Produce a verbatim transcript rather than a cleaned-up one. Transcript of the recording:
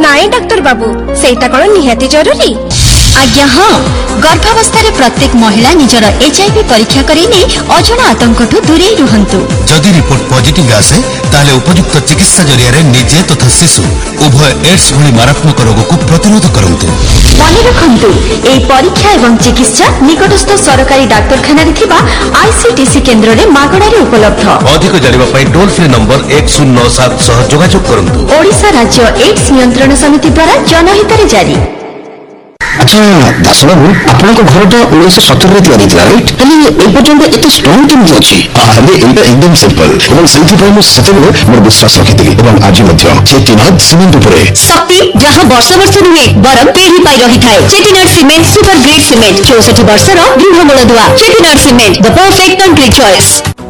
नाई डाक्टर बाबू सेटा कौन निहाती जरूरी आज्ञा हाँ गर्भावस्था प्रत्येक महिला निजर एचआईवी परीक्षा करेने अजणा आतंक दूरे रुहंतु। जदि रिपोर्ट पॉजिटिव आसे ताले उपयुक्त चिकित्सा जरिया निजे तथा शिशु उभय एड्स भली मारात्मक रोग को प्रतिरोध करंतु। मने रखंतु ए परीक्षा एवं चिकित्सा निकटस्थ सरकारी डाक्तरखाना आईसीटीसी केन्द्र में मागणा उपलब्ध। अधिक जानिबा पई टोल फ्री नंबर एक शून्य नौ सात सह जोगाजोग करंतु। ओडिशा राज्य एड्स नियंत्रण समिति द्वारा जनहित रे जारी। अच्छा दास बाबू आपन को घर तो उन्नीस सौ सत्तर रे तैयारी थी राइट खाली ए पर्यंत एते स्ट्रांग केमि अछि अरे एटा एकदम सिंपल एवं सेल्फी पर सते मोर विश्वास रखिथिली एवं आज मध्य चेतीनाथ सीमेंट ऊपर शक्ति जहां वर्ष वर्ष रुहे बरम पीढ़ी पाई रही थाए। चेतीनाथ सीमेंट सुपर ग्रेड सीमेंट चौसठ वर्ष रो दृढ़ मूलदुआ। चेतीनाथ cement the perfect concrete choice.